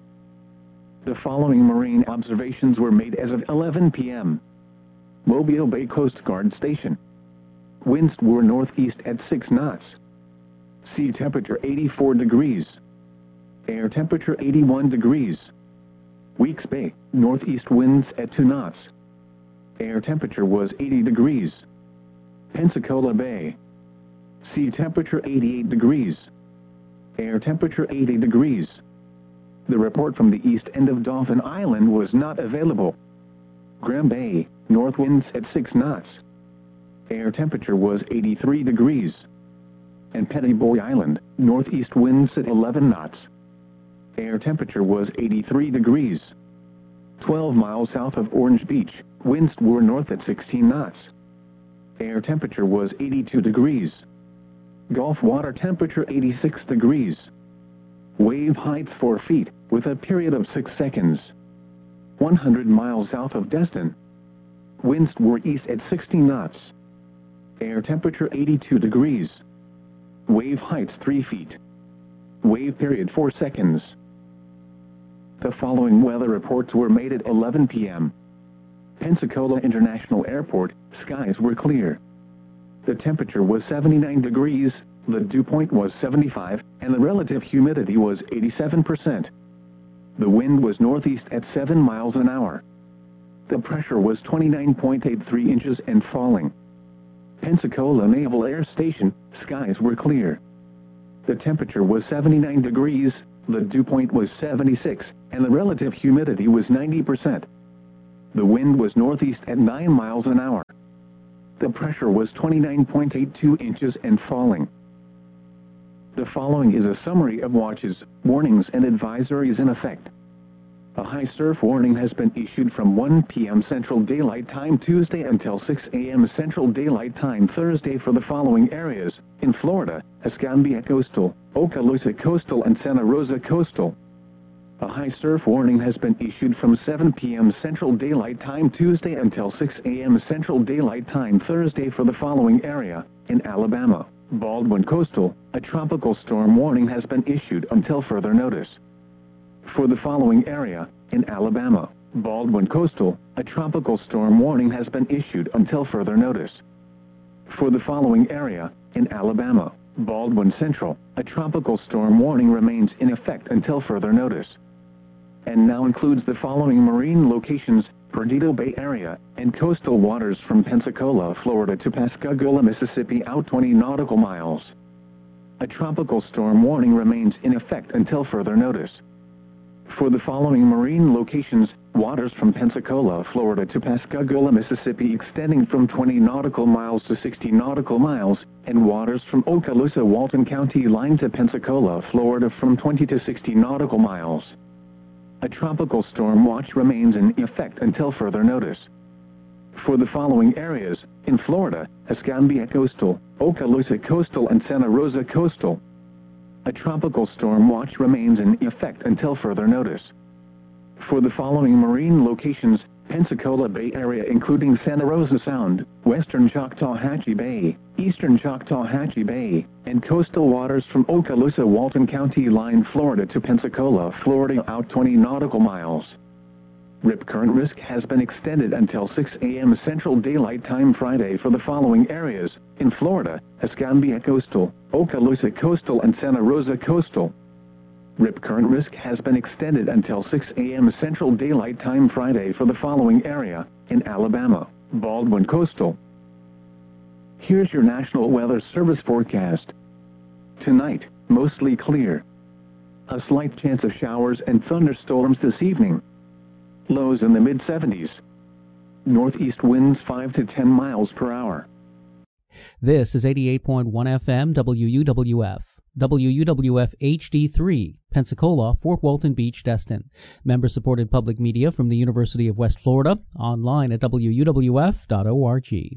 The following marine observations were made as of 11 p.m. Mobile Bay Coast Guard Station. Winds were northeast at 6 knots. Sea temperature 84 degrees. Air temperature 81 degrees. Weeks Bay, northeast winds at 2 knots. Air temperature was 80 degrees. Pensacola Bay. Sea temperature 88 degrees. Air temperature 80 degrees. The report from the east end of Dauphin Island was not available. Graham Bay, north winds at 6 knots. Air temperature was 83 degrees. And Petty Boy Island, northeast winds at 11 knots. Air temperature was 83 degrees. 12 miles south of Orange Beach, winds were north at 16 knots. Air temperature was 82 degrees. Gulf water temperature 86 degrees. Wave heights 4 feet, with a period of 6 seconds. 100 miles south of Destin. Winds were east at 60 knots. Air temperature 82 degrees. Wave heights 3 feet. Wave period 4 seconds. The following weather reports were made at 11 p.m. Pensacola International Airport, skies were clear. The temperature was 79 degrees, the dew point was 75, and the relative humidity was 87%. The wind was northeast at 7 miles an hour. The pressure was 29.83 inches and falling. Pensacola Naval Air Station, skies were clear. The temperature was 79 degrees, the dew point was 76, and the relative humidity was 90%. The wind was northeast at 9 miles an hour. The pressure was 29.82 inches and falling. The following is a summary of watches, warnings and advisories in effect. A high surf warning has been issued from 1 p.m. Central Daylight Time Tuesday until 6 a.m. Central Daylight Time Thursday for the following areas: in Florida, Escambia Coastal, Okaloosa Coastal and Santa Rosa Coastal. A high surf warning has been issued from 7 p.m. Central Daylight Time Tuesday until 6 a.m. Central Daylight Time Thursday for the following area: in Alabama, Baldwin Coastal, a tropical storm warning has been issued until further notice. For the following area, in Alabama, Baldwin Coastal, a tropical storm warning has been issued until further notice. For the following area, in Alabama, Baldwin Central, a tropical storm warning remains in effect until further notice. And now includes the following marine locations: Perdido Bay Area, and coastal waters from Pensacola, Florida to Pascagoula, Mississippi out 20 nautical miles. A tropical storm warning remains in effect until further notice. For the following marine locations: waters from Pensacola, Florida to Pascagoula, Mississippi extending from 20 nautical miles to 60 nautical miles, and waters from Okaloosa, Walton County line to Pensacola, Florida from 20 to 60 nautical miles. A tropical storm watch remains in effect until further notice. For the following areas: in Florida, Escambia Coastal, Okaloosa Coastal and Santa Rosa Coastal. A tropical storm watch remains in effect until further notice. For the following marine locations: Pensacola Bay Area including Santa Rosa Sound, western Choctawhatchee Bay, eastern Choctawhatchee Bay, and coastal waters from Okaloosa, Walton County line, Florida to Pensacola, Florida out 20 nautical miles. Rip current risk has been extended until 6 a.m. Central Daylight Time Friday for the following areas: in Florida, Escambia Coastal, Okaloosa Coastal and Santa Rosa Coastal. Rip current risk has been extended until 6 a.m. Central Daylight Time Friday for the following area: in Alabama, Baldwin Coastal. Here's your National Weather Service forecast. Tonight, mostly clear. A slight chance of showers and thunderstorms this evening. Lows in the mid-70s. Northeast winds 5 to 10 miles per hour. This is 88.1 FM WUWF. WUWF HD3, Pensacola, Fort Walton Beach, Destin. Member-supported public media from the University of West Florida, online at wuwf.org.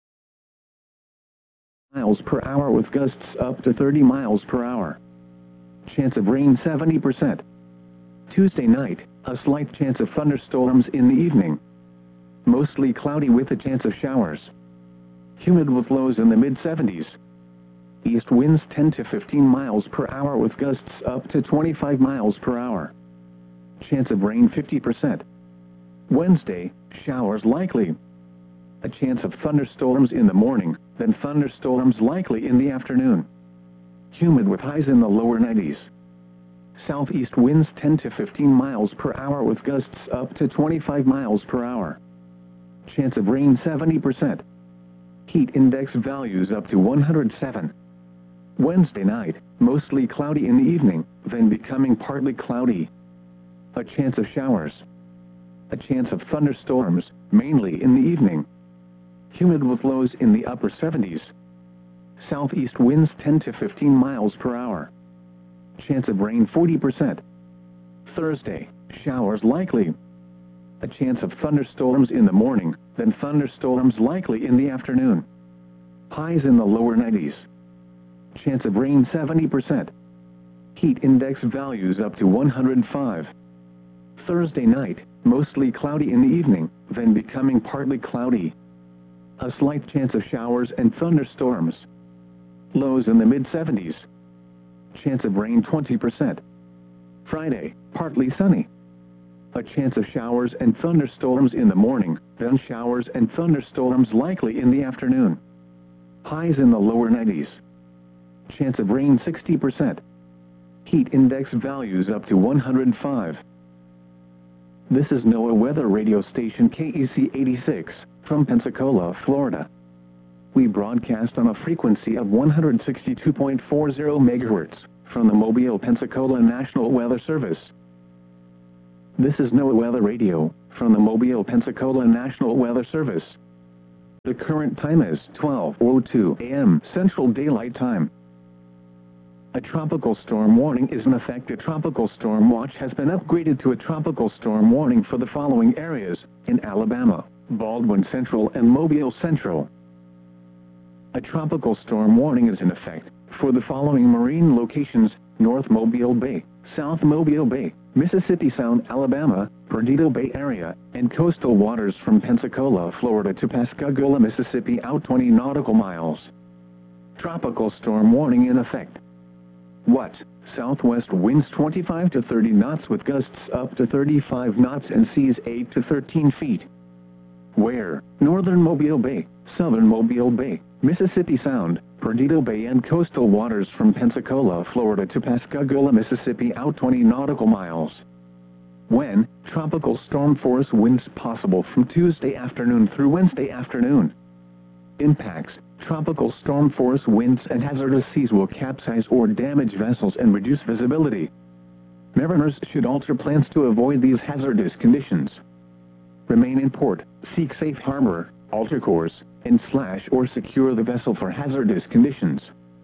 Miles per hour with gusts up to 30 miles per hour. Chance of rain 70%. Tuesday night, a slight chance of thunderstorms in the evening. Mostly cloudy with a chance of showers. Humid with lows in the mid-70s. East winds 10 to 15 miles per hour with gusts up to 25 miles per hour. Chance of rain 50%. Wednesday, showers likely. A chance of thunderstorms in the morning, then thunderstorms likely in the afternoon. Humid with highs in the lower 90s. Southeast winds 10 to 15 miles per hour with gusts up to 25 miles per hour. Chance of rain 70%. Heat index values up to 107. Wednesday night, mostly cloudy in the evening, then becoming partly cloudy. A chance of showers. A chance of thunderstorms, mainly in the evening. Humid with lows in the upper 70s. Southeast winds 10 to 15 miles per hour. Chance of rain 40%. Thursday, showers likely. A chance of thunderstorms in the morning, then thunderstorms likely in the afternoon. Highs in the lower 90s. Chance of rain 70%. Heat index values up to 105. Thursday night, mostly cloudy in the evening, then becoming partly cloudy. A slight chance of showers and thunderstorms. Lows in the mid-70s. Chance of rain 20%. Friday, partly sunny. A chance of showers and thunderstorms in the morning, then showers and thunderstorms likely in the afternoon. Highs in the lower 90s. Chance of rain 60%. Heat index values up to 105. This is NOAA Weather Radio Station KEC 86 from Pensacola, Florida. We broadcast on a frequency of 162.40 MHz from the Mobile, Pensacola National Weather Service. This is NOAA Weather Radio from the Mobile, Pensacola National Weather Service. The current time is 12:02 a.m. Central Daylight Time. A tropical storm warning is in effect. A tropical storm watch has been upgraded to a tropical storm warning for the following areas in Alabama, Baldwin Central and Mobile Central. A tropical storm warning is in effect for the following marine locations: North Mobile Bay, South Mobile Bay, Mississippi Sound, Alabama, Perdido Bay area, and coastal waters from Pensacola, Florida to Pascagoula, Mississippi out 20 nautical miles. Tropical storm warning in effect. What? Southwest winds 25 to 30 knots with gusts up to 35 knots and seas 8 to 13 feet. Where? Northern Mobile Bay, Southern Mobile Bay, Mississippi Sound, Perdido Bay and coastal waters from Pensacola, Florida to Pascagoula, Mississippi out 20 nautical miles. When? Tropical storm force winds possible from Tuesday afternoon through Wednesday afternoon. Impacts: tropical storm force winds and hazardous seas will capsize or damage vessels and reduce visibility. Mariners should alter plans to avoid these hazardous conditions. Remain in port, seek safe harbor, alter course, and slash or secure the vessel for hazardous conditions.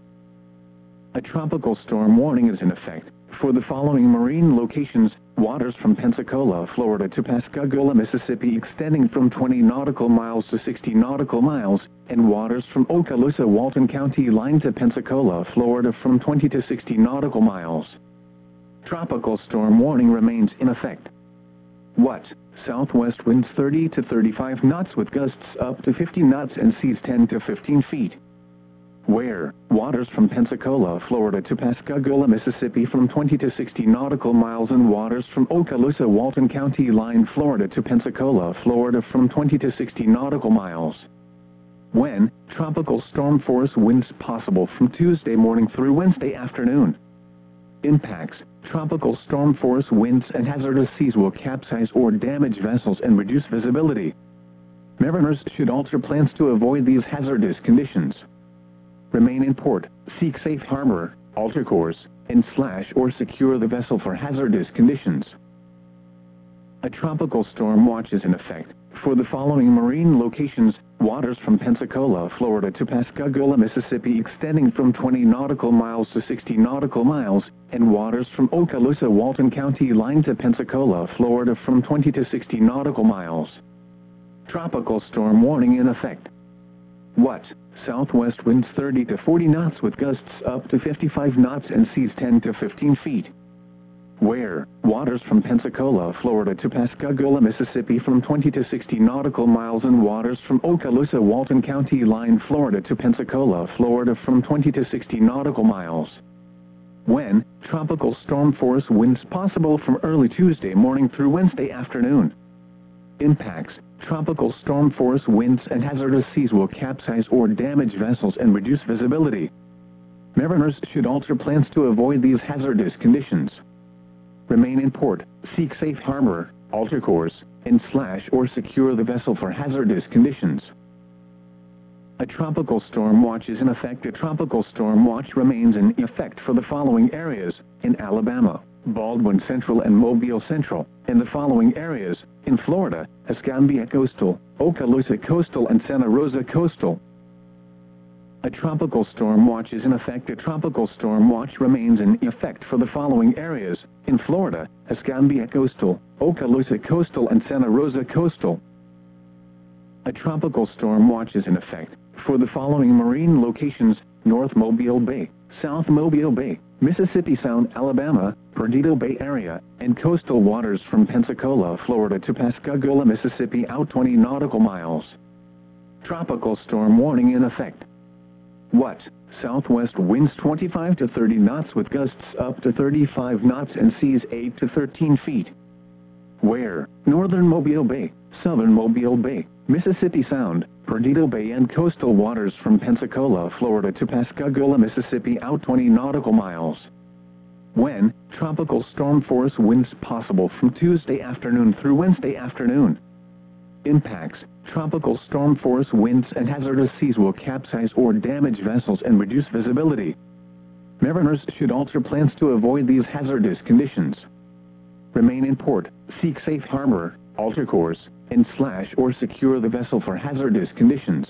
A tropical storm warning is in effect for the following marine locations: waters from Pensacola, Florida to Pascagoula, Mississippi extending from 20 nautical miles to 60 nautical miles, and waters from Okaloosa, Walton County line to Pensacola, Florida from 20 to 60 nautical miles. Tropical storm warning remains in effect. What? Southwest winds 30 to 35 knots with gusts up to 50 knots and seas 10 to 15 feet. Where? Waters from Pensacola, Florida to Pascagoula, Mississippi from 20 to 60 nautical miles and waters from Okaloosa, Walton County line, Florida to Pensacola, Florida from 20 to 60 nautical miles. When? Tropical storm force winds possible from Tuesday morning through Wednesday afternoon. Impacts: tropical storm force winds and hazardous seas will capsize or damage vessels and reduce visibility. Mariners should alter plans to avoid these hazardous conditions. Remain in port, seek safe harbor, alter course, and slash or secure the vessel for hazardous conditions. A tropical storm watch is in effect for the following marine locations: waters from Pensacola, Florida to Pascagoula, Mississippi extending from 20 nautical miles to 60 nautical miles, and waters from Okaloosa, Walton County line to Pensacola, Florida from 20 to 60 nautical miles. Tropical storm warning in effect. What? Southwest winds 30 to 40 knots with gusts up to 55 knots and seas 10 to 15 feet. Where? Waters from Pensacola, Florida to Pascagoula, Mississippi from 20 to 60 nautical miles and waters from Okaloosa, Walton County line, Florida to Pensacola, Florida from 20 to 60 nautical miles. When? Tropical storm force winds possible from early Tuesday morning through Wednesday afternoon. Impacts: tropical storm force winds and hazardous seas will capsize or damage vessels and reduce visibility. Mariners should alter plans to avoid these hazardous conditions. Remain in port, seek safe harbor, alter course, and slash or secure the vessel for hazardous conditions. A tropical storm watch is in effect. A tropical storm watch remains in effect for the following areas in Alabama, Baldwin Central and Mobile Central, and the following areas in Florida: Escambia Coastal, Okaloosa Coastal and Santa Rosa Coastal. A tropical storm watch is in effect. A tropical storm watch remains in effect for the following areas in Florida: Escambia Coastal, Okaloosa Coastal and Santa Rosa Coastal. A tropical storm watch is in effect for the following marine locations: North Mobile Bay, South Mobile Bay, Mississippi Sound, Alabama, Perdido Bay area, and coastal waters from Pensacola, Florida to Pascagoula, Mississippi out 20 nautical miles. Tropical storm warning in effect. What? Southwest winds 25 to 30 knots with gusts up to 35 knots and seas 8 to 13 feet. Where? Northern Mobile Bay, Southern Mobile Bay, Mississippi Sound, Perdido Bay and coastal waters from Pensacola, Florida to Pascagoula, Mississippi out 20 nautical miles. When? Tropical storm force winds possible from Tuesday afternoon through Wednesday afternoon. Impacts: tropical storm force winds and hazardous seas will capsize or damage vessels and reduce visibility. Mariners should alter plans to avoid these hazardous conditions. Remain in port, seek safe harbor, alter course, and slash or secure the vessel for hazardous conditions.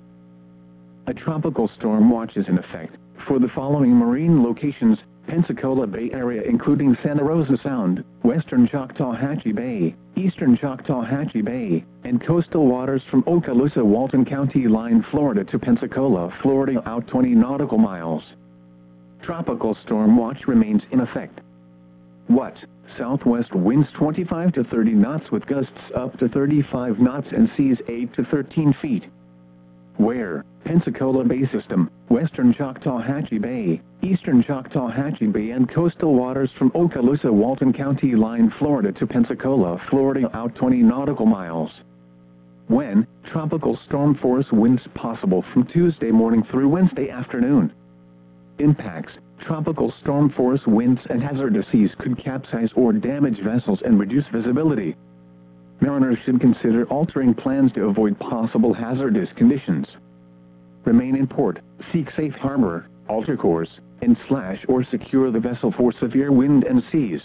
A tropical storm watch is in effect for the following marine locations: Pensacola Bay Area including Santa Rosa Sound, western Choctawhatchee Bay, eastern Choctawhatchee Bay, and coastal waters from Okaloosa-Walton County line Florida to Pensacola, Florida out 20 nautical miles. Tropical storm watch remains in effect. What? Southwest winds 25 to 30 knots with gusts up to 35 knots and seas 8 to 13 feet. Where? Pensacola Bay System, western Choctawhatchee Bay, eastern Choctawhatchee Bay and coastal waters from Okaloosa-Walton County line Florida to Pensacola, Florida out 20 nautical miles. When? Tropical storm force winds possible from Tuesday morning through Wednesday afternoon. Impacts: tropical storm force winds and hazardous seas could capsize or damage vessels and reduce visibility. Mariners should consider altering plans to avoid possible hazardous conditions. Remain in port, seek safe harbor, alter course, and slash or secure the vessel for severe wind and seas.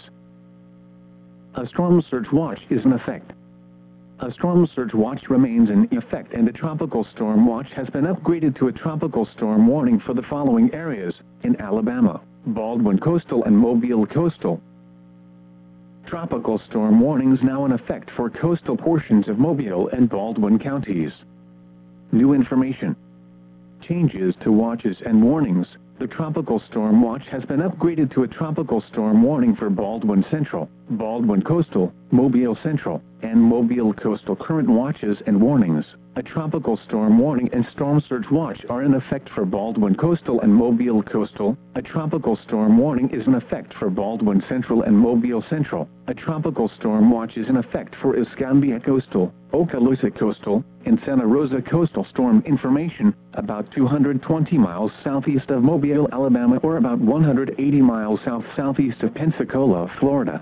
A storm surge watch is in effect. A storm surge watch remains in effect and a tropical storm watch has been upgraded to a tropical storm warning for the following areas: in Alabama, Baldwin Coastal and Mobile Coastal. Tropical storm warnings now in effect for coastal portions of Mobile and Baldwin counties. New information. Changes to watches and warnings. The tropical storm watch has been upgraded to a tropical storm warning for Baldwin Central, Baldwin Coastal, Mobile Central, and Mobile Coastal. Current watches and warnings. A tropical storm warning and storm surge watch are in effect for Baldwin Coastal and Mobile Coastal. A tropical storm warning is in effect for Baldwin Central and Mobile Central. A tropical storm watch is in effect for Escambia Coastal, Okaloosa Coastal, and Santa Rosa Coastal. Storm information: about 220 miles southeast of Mobile, Alabama, or about 180 miles south-southeast of Pensacola, Florida.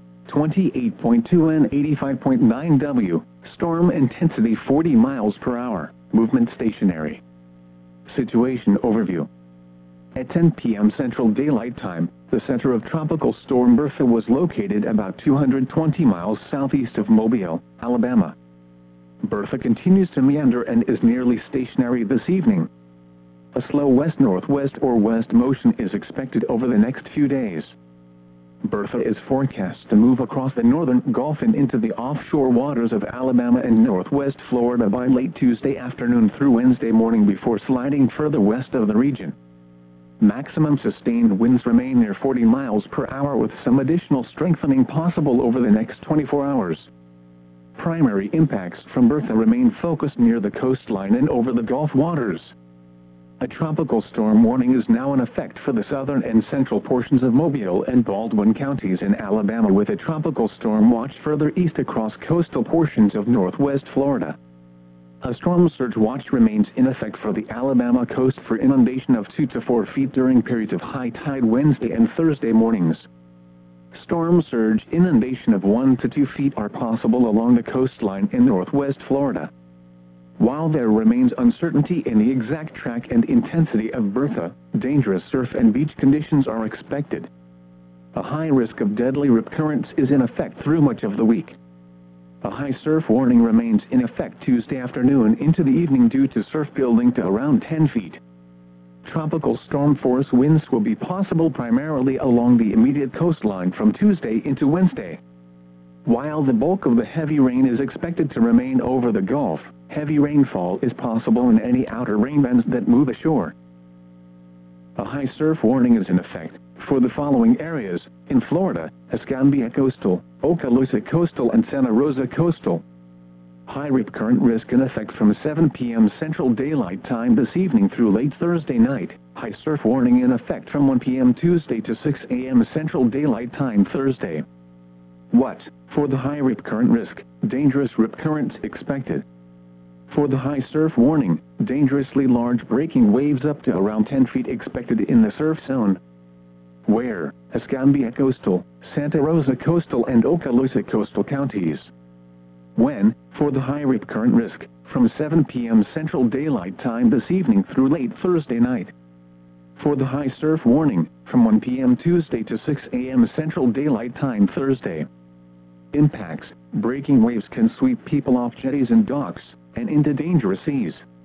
28.2 and 85.9 W. Storm intensity 40 miles per hour. Movement stationary. Situation overview. At 10 p.m. Central Daylight Time, the center of Tropical Storm Bertha was located about 220 miles southeast of Mobile, Alabama. Bertha continues to meander and is nearly stationary this evening. A slow west-northwest or west motion is expected over the next few days. Bertha is forecast to move across the northern Gulf and into the offshore waters of Alabama and northwest Florida by late Tuesday afternoon through Wednesday morning before sliding further west of the region. Maximum sustained winds remain near 40 miles per hour with some additional strengthening possible over the next 24 hours. Primary impacts from Bertha remain focused near the coastline and over the Gulf waters. A tropical storm warning is now in effect for the southern and central portions of Mobile and Baldwin counties in Alabama, with a tropical storm watch further east across coastal portions of northwest Florida. A storm surge watch remains in effect for the Alabama coast for inundation of 2 to 4 feet during periods of high tide Wednesday and Thursday mornings. Storm surge inundation of 1 to 2 feet are possible along the coastline in northwest Florida. While there remains uncertainty in the exact track and intensity of Bertha, dangerous surf and beach conditions are expected. A high risk of deadly rip currents is in effect through much of the week. A high surf warning remains in effect Tuesday afternoon into the evening due to surf building to around 10 feet. Tropical storm force winds will be possible primarily along the immediate coastline from Tuesday into Wednesday. While the bulk of the heavy rain is expected to remain over the Gulf, heavy rainfall is possible in any outer rain bands that move ashore. A high surf warning is in effect for the following areas: in Florida, Escambia Coastal, Okaloosa Coastal and Santa Rosa Coastal. High rip current risk in effect from 7 p.m. Central Daylight Time this evening through late Thursday night. High surf warning in effect from 1 p.m. Tuesday to 6 a.m. Central Daylight Time Thursday. What? For the high rip current risk, dangerous rip currents expected. For the high surf warning, dangerously large breaking waves up to around 10 feet expected in the surf zone. Where? Escambia Coastal, Santa Rosa Coastal and Okaloosa Coastal counties. When? For the high rip current risk, from 7 p.m. Central Daylight Time this evening through late Thursday night. For the high surf warning, from 1 p.m. Tuesday to 6 a.m. Central Daylight Time Thursday. Impacts: breaking waves can sweep people off jetties and docks, and into dangerous seas.